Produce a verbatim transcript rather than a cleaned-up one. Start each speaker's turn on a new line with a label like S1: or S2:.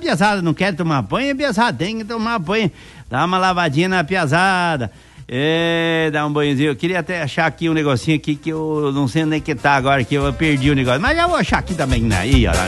S1: piazada não quer tomar banho, piazada tem que tomar banho. Dá uma lavadinha na piazada. É, dá um banhozinho. Eu queria até achar aqui um negocinho aqui que eu não sei onde é que tá agora, que eu perdi o negócio. Mas eu vou achar aqui também, aí, ó.